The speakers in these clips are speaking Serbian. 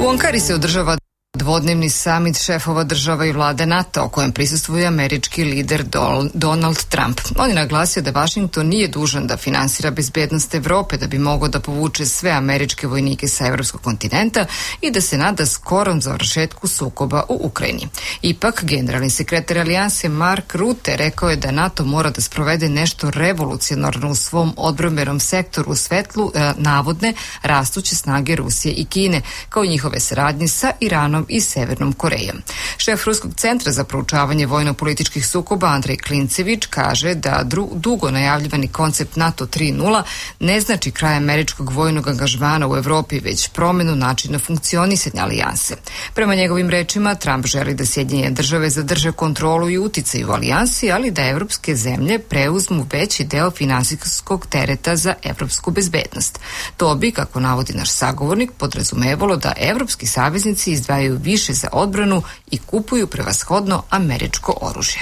U Ankari se održava dvodnevni samit šefova država i vlade NATO, o kojem prisustvuje američki lider Donald Trump. On je naglasio da Vašington nije dužan da finansira bezbednost Evrope da bi mogao da povuče sve američke vojnike sa evropskog kontinenta i da se nada skorom završetku sukoba u Ukrajini. Ipak, generalni sekretar alijanse Mark Rutte rekao je da NATO mora da sprovede nešto revolucionarno u svom odbrambenom sektoru u svetlu navodne rastuće snage Rusije i Kine, kao i njihove saradnje sa Iranom i Severnom Korejom. Šef Ruskog centra za proučavanje vojno-političkih sukoba Andrej Klincević kaže da dugo najavljivani koncept NATO 3.0 ne znači kraj američkog vojnog angažmana u Evropi, već promenu načina funkcionisanja alijanse. Prema njegovim rečima, Trump želi da Sjedinjene države zadrže kontrolu i uticaj u alijansi, ali da evropske zemlje preuzmu veći deo finansijskog tereta za evropsku bezbednost. To bi, kako navodi naš sagovornik, podrazumevalo da evropski saveznici izdvajaju više za odbranu i kupuju prevashodno američko oružje.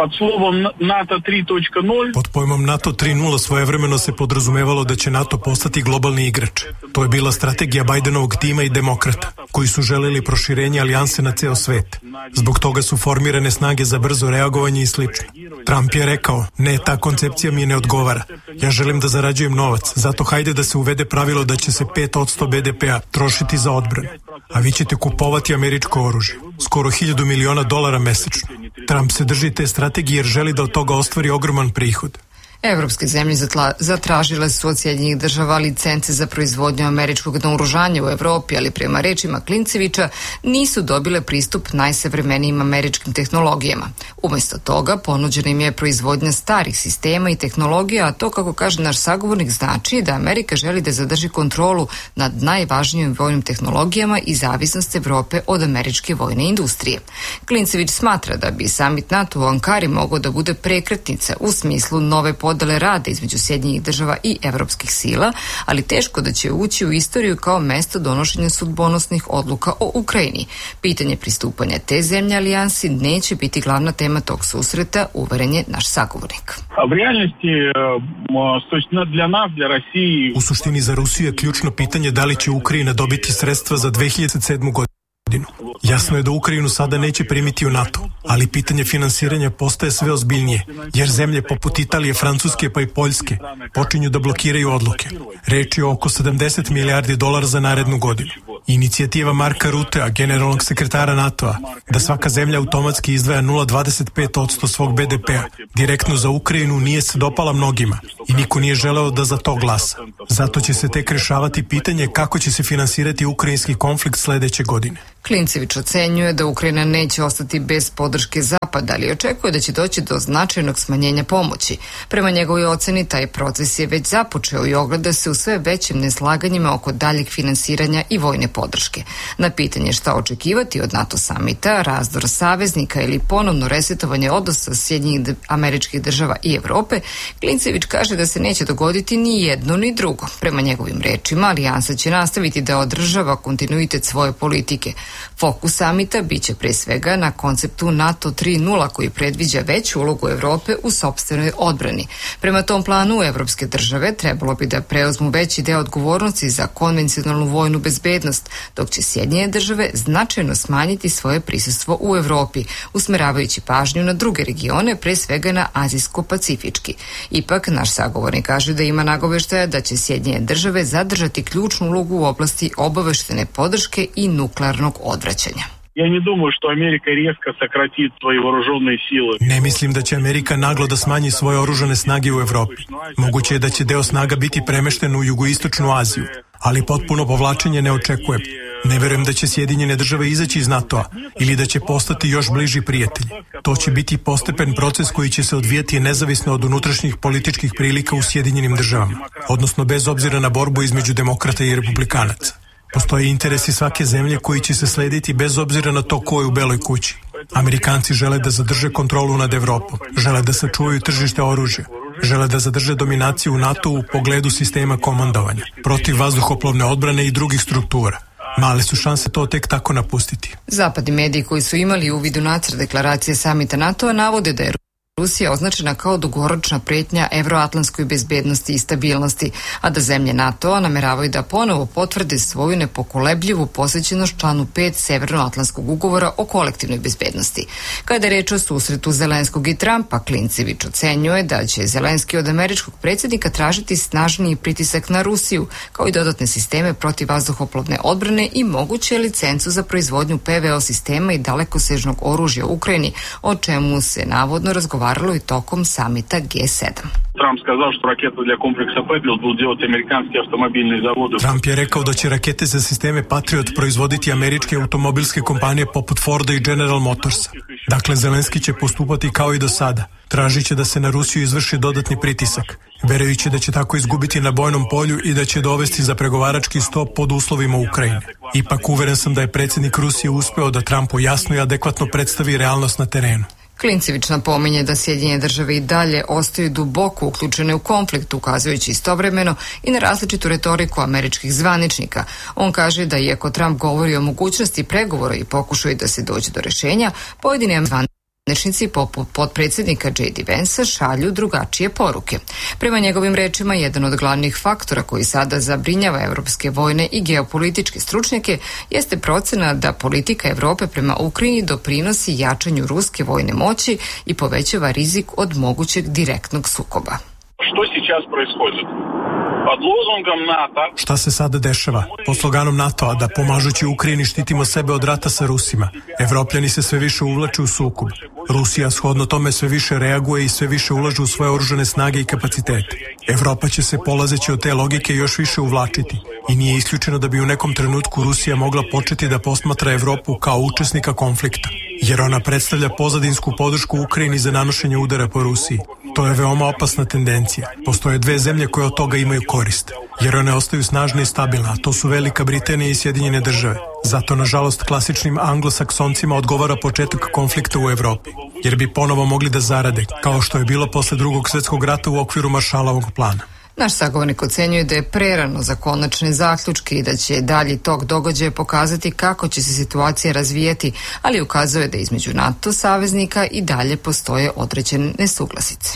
Pod pojmom NATO 3.0 svojevremeno se podrazumevalo da će NATO postati globalni igrač. To je bila strategija Bajdenovog tima i demokrata, koji su želeli proširenje alijanse na ceo svet. Zbog toga su formirane snage za brzo reagovanje i slično. Trump je rekao, ne, ta koncepcija mi ne odgovara. Ja želim da zarađujem novac, zato hajde da se uvede pravilo da će se 5% BDP-a trošiti za odbranu, a vi ćete kupovati američko oružje. Skoro $1.000 miliona mesečno. Trump se drži te strategije jer želi da od toga ostvari ogroman prihod. Evropske zemlje zatražile su od Sjedinjenih država licence za proizvodnju američkog naoružanja u Evropi, ali prema rečima Klincevića nisu dobile pristup najsavremenijim američkim tehnologijama. Umjesto toga ponuđena im je proizvodnja starih sistema i tehnologija, a to, kako kaže naš sagovornik, znači da Amerika želi da zadrži kontrolu nad najvažnijim vojnim tehnologijama i zavisnost Evrope od američke vojne industrije. Klincević smatra da bi samit NATO u Ankari mogao da bude prekretnica u smislu nove podele rada između Sjedinjenih država i evropskih sila, ali teško da će ući u istoriju kao mesto donošenja sudbonosnih odluka o Ukrajini. Pitanje pristupanja te zemlje alijansi neće biti glavna tema tog susreta, uveren je naš sagovornik. U suštini za Rusiju je ključno pitanje da li će Ukrajina dobiti sredstva za 2007. godinu. Jasno je da Ukrajinu sada neće primiti u NATO, ali pitanje finansiranja postaje sve ozbiljnije, jer zemlje poput Italije, Francuske pa i Poljske počinju da blokiraju odluke. Reč je o oko $70 milijardi za narednu godinu. Inicijativa Marka Ruttea, generalnog sekretara NATO-a, da svaka zemlja automatski izdvaja 0,25% svog BDP-a direktno za Ukrajinu, nije se dopala mnogima i niko nije želeo da za to glasa. Zato će se tek rešavati pitanje kako će se finansirati ukrajinski konflikt sledeće godine. Klincević ocenjuje da Ukrajina neće ostati bez podrške Zapada, ali očekuje da će doći do značajnog smanjenja pomoći. Prema njegovoj oceni, taj proces je već započeo i ogleda se u sve većim neslaganjima oko daljeg finansiranja i vojne podrške. Na pitanje šta očekivati od NATO samita, razdor saveznika ili ponovno resetovanje odnosa Sjedinjenih američkih država i Evrope, Klincević kaže da se neće dogoditi ni jedno ni drugo. Prema njegovim rečima, alijansa će nastaviti da održava kontinuitet svoje politike. Fokus samita biće pre svega na konceptu NATO 3.0 koji predviđa veću ulogu Evrope u sopstvenoj odbrani. Prema tom planu, evropske države trebalo bi da preuzmu veći deo odgovornosti za konvencionalnu vojnu bezbednost, dok će Sjedinjene države značajno smanjiti svoje prisustvo u Evropi, usmeravajući pažnju na druge regione, pre svega na azijsko-pacifički. Ipak, naš sagovornik kaže da ima nagoveštaja da će Sjedinjene države zadržati ključnu ulogu u oblasti obaveštene podrške i nuklearnog odvraćanja. Ne mislim da će Amerika naglo da smanji svoje oružane snage u Evropi. Moguće je da će deo snaga biti premešten u jugoistočnu Aziju, ali potpuno povlačenje ne očekujem. Ne verujem da će Sjedinjene države izaći iz NATO-a ili da će postati još bliži prijatelji. To će biti postepen proces koji će se odvijati nezavisno od unutrašnjih političkih prilika u Sjedinjenim državama, odnosno bez obzira na borbu između demokrata i republikanaca. Postoje interesi svake zemlje koji će se slediti bez obzira na to ko je u Beloj kući. Amerikanci žele da zadrže kontrolu nad Evropom, žele da sačuvaju tržište oružja, žele da zadrže dominaciju u NATO u pogledu sistema komandovanja, protiv vazduhoplovne odbrane i drugih struktura. Male su šanse to tek tako napustiti. Zapadni mediji koji su imali uvid u nacrt deklaracije samita NATO-a navode da je Rusija označena kao dugoročna pretnja evroatlantskoj bezbednosti i stabilnosti, a da zemlje NATO-a nameravaju da ponovo potvrde svoju nepokolebljivu posvećenost članu 5 Severnoatlantskog ugovora o kolektivnoj bezbednosti. Kada je reč o susretu Zelenskog i Trumpa, Klincević ocenjuje da će Zelenski od američkog predsjednika tražiti snažniji pritisak na Rusiju, kao i dodatne sisteme protivvazduhoplovne odbrane i moguće licencu za proizvodnju PVO sistema i dalekosežnog oružja u Ukrajini, o čemu se navodno razgovaralo i tokom samita G7. Trump je rekao da će rakete za sisteme Patriot proizvoditi američke automobilske kompanije poput Forda i General Motorsa. Dakle, Zelenski će postupati kao i do sada. Tražit će da se na Rusiju izvrši dodatni pritisak, verujući da će tako izgubiti na bojnom polju i da će dovesti za pregovarački sto pod uslovima Ukrajine. Ipak uveren sam da je predsjednik Rusije uspeo da Trumpu jasno i adekvatno predstavi realnost na terenu. Klincević napominje da Sjedinjene države i dalje ostaju duboko uključene u konflikt, ukazujući istovremeno i na različitu retoriku američkih zvaničnika. On kaže da iako Trump govori o mogućnosti pregovora i pokušaju da se dođe do rešenja, pojedini zvaničnici poput potpredsjednika J.D. Vansa šalju drugačije poruke. Prema njegovim rečima, jedan od glavnih faktora koji sada zabrinjava evropske vojne i geopolitičke stručnjake jeste procena da politika Evrope prema Ukrajini doprinosi jačanju ruske vojne moći i povećava rizik od mogućeg direktnog sukoba. Što сейчас происходит? Šta se sada dešava? Pod sloganom NATO-a da pomažući Ukrajini štitimo sebe od rata sa Rusima. Evropljani se sve više uvlače u sukob. Rusija shodno tome sve više reaguje i sve više ulaže u svoje oružane snage i kapacitete. Evropa će se polazeći od te logike još više uvlačiti. I nije isključeno da bi u nekom trenutku Rusija mogla početi da posmatra Evropu kao učesnika konflikta, jer ona predstavlja pozadinsku podršku Ukrajini za nanošenje udara po Rusiji. To je veoma opasna tendencija. Postoje dve zemlje koje od toga imaju korist, jer one ostaju snažne i stabilne, a to su Velika Britanija i Sjedinjene države. Zato, nažalost, klasičnim anglosaksoncima odgovara početak konflikta u Evropi, jer bi ponovo mogli da zarade, kao što je bilo posle Drugog svjetskog rata u okviru Maršalovog plana. Naš sagovornik ocenjuje da je prerano za konačne zaključke i da će dalji tok događaja pokazati kako će se situacija razvijati, ali ukazuje da između NATO saveznika i dalje postoje određene nesuglasice.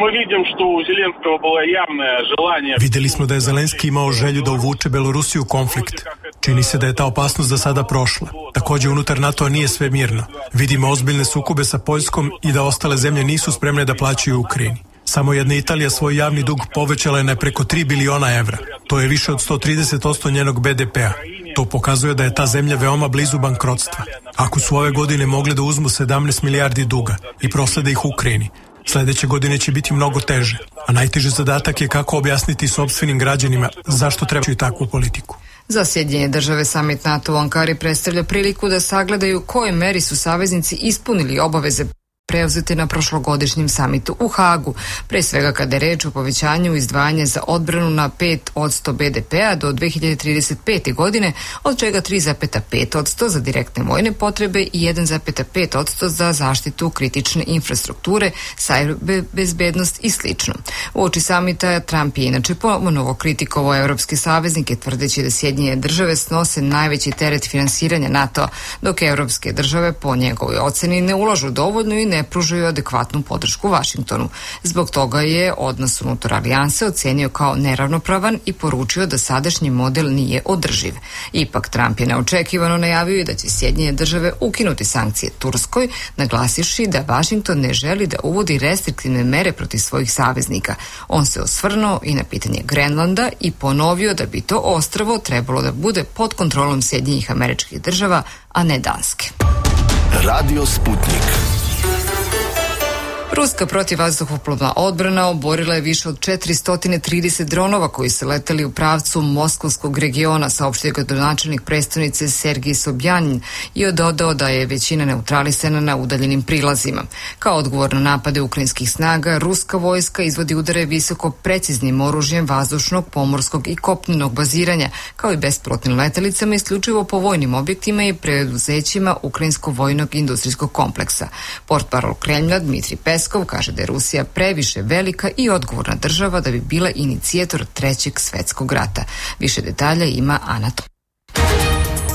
Vidjeli smo da je Zelenski imao želju da uvuče Belorusiju u konflikt. Čini se da je ta opasnost za sada prošla. Također unutar NATO-a nije sve mirno. Vidimo ozbiljne sukobe sa Poljskom i da ostale zemlje nisu spremne da plaćaju Ukrajini. Samo jedna Italija svoj javni dug povećala je na preko 3 biliona evra. To je više od 130% njenog BDP-a. To pokazuje da je ta zemlja veoma blizu bankrotstva. Ako su ove godine mogli da uzmu 17 milijardi duga i proslede ih Ukrajini, sljedeće godine će biti mnogo teže. A najteži zadatak je kako objasniti sopstvenim građanima zašto trebaju takvu politiku. Za Sjedinjene države samit NATO u Ankari predstavlja priliku da sagledaju u kojoj meri su saveznici ispunili obaveze preuzete na prošlogodišnjem samitu u Hagu, pre svega kada je reč o povećanju izdvajanja za odbranu na 5% BDP-a do 2035. godine, od čega 3,5% za direktne vojne potrebe i 1,5% za zaštitu kritične infrastrukture, bezbednost i sl. Uoči samita Trump je inače ponovo kritikovao evropske saveznike, tvrdeći da Sjedinjene države snose najveći teret finansiranja NATO-a, dok evropske države po njegovoj oceni ne ulažu dovoljno i ne pružaju adekvatnu podršku Vašingtonu. Zbog toga je odnos unutar alijanse ocenio kao neravnopravan i poručio da sadašnji model nije održiv. Ipak Trump je neočekivano najavio i da će Sjedinjene države ukinuti sankcije Turskoj, naglasivši da Vašington ne želi da uvodi restriktivne mere protiv svojih saveznika. On se osvrnuo i na pitanje Grenlanda i ponovio da bi to ostrvo trebalo da bude pod kontrolom Sjedinjenih Američkih Država, a ne Danske. Radio Sputnik. Ruska protivvazduhoplovna odbrana oborila je više od 430 dronova koji se leteli u pravcu Moskovskog regiona, saopštio gradonačelnik prestonice Sergij Sobjanin i dodao da je većina neutralisana na udaljenim prilazima. Kao odgovor na napade ukrajinskih snaga, ruska vojska izvodi udare visoko preciznim oružjem vazdušnog, pomorskog i kopnenog baziranja, kao i bespilotnim letelicama isključivo po vojnim objektima i preduzećima ukrajinsko-vojnog industrijskog kompleksa. Portparol Kremlja Dmitrij Peskov kaže da je Rusija previše velika i odgovorna država da bi bila inicijator Trećeg svjetskog rata. Više detalja ima Ana.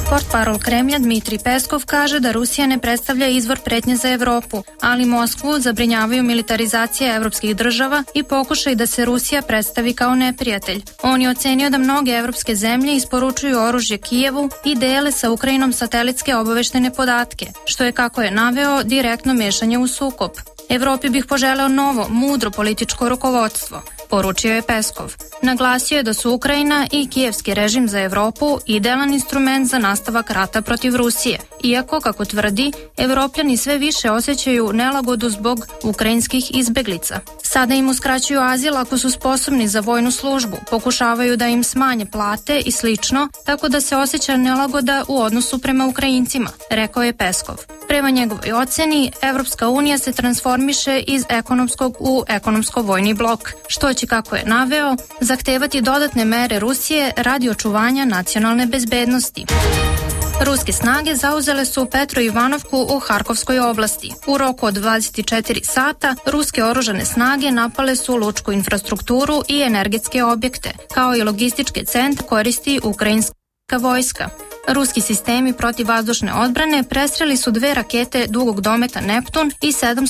Portparol Kremlja Dmitrij Peskov kaže da Rusija ne predstavlja izvor pretnje za Evropu, ali Moskvu zabrinjavaju militarizacija evropskih država i pokušaj da se Rusija predstavi kao neprijatelj. On je ocenio da mnoge evropske zemlje isporučuju oružje Kijevu i dele sa Ukrajinom satelitske obaveštene podatke, što je, kako je naveo, direktno mešanje u sukob. Evropi bih poželeo novo, mudro političko rukovodstvo, poručio je Peskov. Naglasio je da su Ukrajina i kijevski režim za Evropu idealan instrument za nastavak rata protiv Rusije, iako, kako tvrdi, Evropljani sve više osjećaju nelagodu zbog ukrajinskih izbeglica. Sada im uskraćuju azil ako su sposobni za vojnu službu, pokušavaju da im smanje plate i slično, tako da se osjeća nelagoda u odnosu prema Ukrajincima, rekao je Peskov. Prema njegovoj oceni, Evropska unija se transformiše iz ekonomskog u ekonomsko-vojni blok, što će, kako je naveo, zahtevati dodatne mere Rusije radi očuvanja nacionalne bezbednosti. Ruske snage zauzele su Petro-Ivanovku u Harkovskoj oblasti. U roku od 24 sata ruske oružane snage napale su lučku infrastrukturu i energetske objekte, kao i logističke centre koristi ukrajinska vojska. Ruski sistemi protivvazdušne odbrane presreli su 2 rakete dugog dometa Neptun i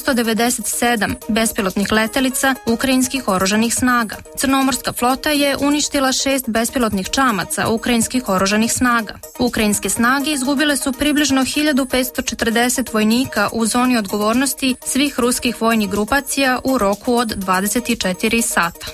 797 bespilotnih letelica ukrajinskih oružanih snaga. Crnomorska flota je uništila 6 bespilotnih čamaca ukrajinskih oružanih snaga. Ukrajinske snage izgubile su približno 1540 vojnika u zoni odgovornosti svih ruskih vojnih grupacija u roku od 24 sata.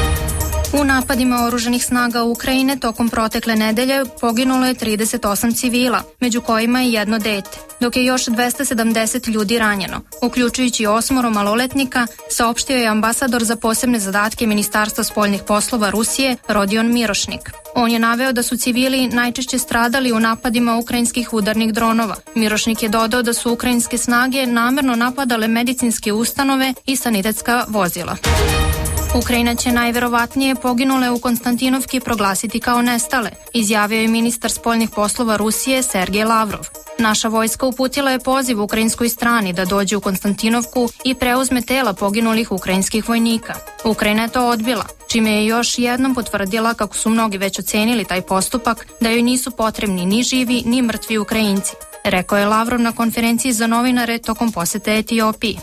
U napadima oružanih snaga Ukrajine tokom protekle nedelje poginulo je 38 civila, među kojima je 1 dete, dok je još 270 ljudi ranjeno, uključujući 8 maloletnika, saopštio je ambasador za posebne zadatke Ministarstva spoljnih poslova Rusije Rodion Mirošnik. On je naveo da su civili najčešće stradali u napadima ukrajinskih udarnih dronova. Mirošnik je dodao da su ukrajinske snage namerno napadale medicinske ustanove i sanitetska vozila. Ukrajina će najverovatnije poginule u Konstantinovki proglasiti kao nestale, izjavio je ministar spoljnih poslova Rusije Sergej Lavrov. Naša vojska uputila je poziv ukrajinskoj strani da dođe u Konstantinovku i preuzme tela poginulih ukrajinskih vojnika. Ukrajina je to odbila, čime je još jednom potvrdila, kako su mnogi već ocenili taj postupak, da joj nisu potrebni ni živi ni mrtvi Ukrajinci, rekao je Lavrov na konferenciji za novinare tokom posete Etiopiji.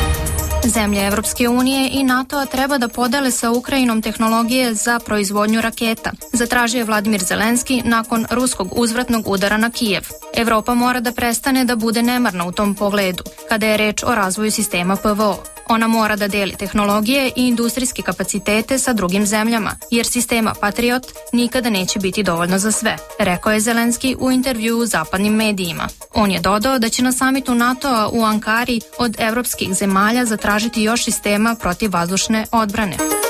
Zemlje Evropske unije i NATO-a treba da podele sa Ukrajinom tehnologije za proizvodnju raketa, zatražio je Vladimir Zelenski nakon ruskog uzvratnog udara na Kijev. Evropa mora da prestane da bude nemarna u tom pogledu, kada je reč o razvoju sistema PVO. Ona mora da deli tehnologije i industrijske kapacitete sa drugim zemljama, jer sistema Patriot nikada neće biti dovoljno za sve, rekao je Zelenski u intervjuu u zapadnim medijima. On je dodao da će na samitu NATO-a u Ankari od evropskih zemalja zatražiti još sistema protivvazdušne odbrane.